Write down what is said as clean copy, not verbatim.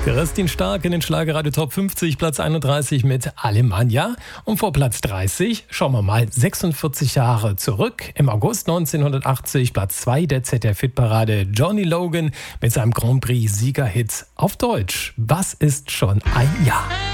Kerstin Stark in den Schlagerradio Top 50, Platz 31 mit Alemannia. Und vor Platz 30 schauen wir mal 46 Jahre zurück. Im August 1980, Platz 2 der ZDF-Hitparade, Johnny Logan mit seinem Grand Prix-Siegerhit auf Deutsch. Was ist schon ein Jahr?